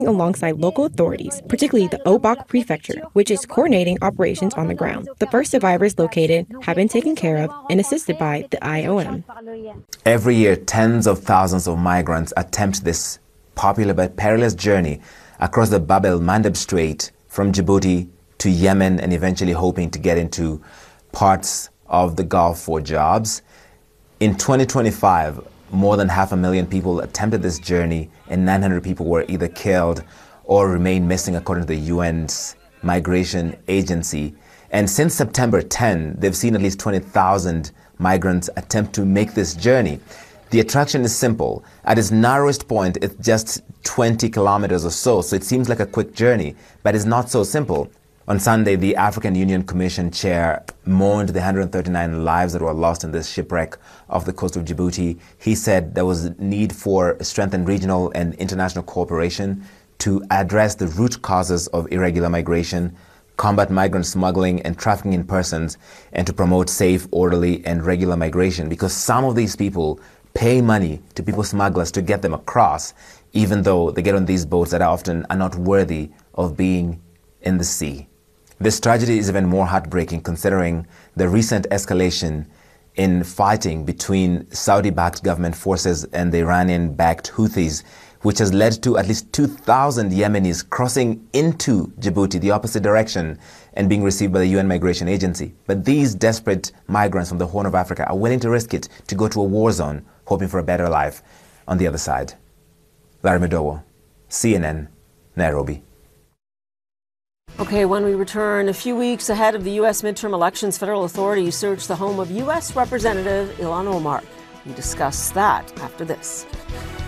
alongside local authorities, particularly the Obok Prefecture, which is coordinating operations on the ground. The first survivors located have been taken care of and assisted by the IOM. Every year, tens of thousands of migrants attempt this popular but perilous journey across the Bab el-Mandeb Strait from Djibouti to Yemen and eventually hoping to get into parts of the Gulf for jobs. In 2025, more than 500,000 people attempted this journey and 900 people were either killed or remain missing according to the UN's Migration Agency. And since September 10, they've seen at least 20,000 migrants attempt to make this journey. The attraction is simple. At its narrowest point, it's just 20 kilometers or so it seems like a quick journey, but it's not so simple. On Sunday, the African Union Commission chair mourned the 139 lives that were lost in this shipwreck off the coast of Djibouti. He said there was a need for strengthened regional and international cooperation to address the root causes of irregular migration, combat migrant smuggling and trafficking in persons, and to promote safe, orderly, and regular migration, because some of these people pay money to people smugglers to get them across, even though they get on these boats that often are not worthy of being in the sea. This tragedy is even more heartbreaking considering the recent escalation in fighting between Saudi-backed government forces and the Iranian-backed Houthis, which has led to at least 2,000 Yemenis crossing into Djibouti, the opposite direction, and being received by the UN Migration Agency. But these desperate migrants from the Horn of Africa are willing to risk it to go to a war zone, hoping for a better life on the other side. Larry Madowo, CNN, Nairobi. Okay, when we return, a few weeks ahead of the U.S. midterm elections, federal authorities searched the home of U.S. Representative Ilhan Omar. We discuss that after this.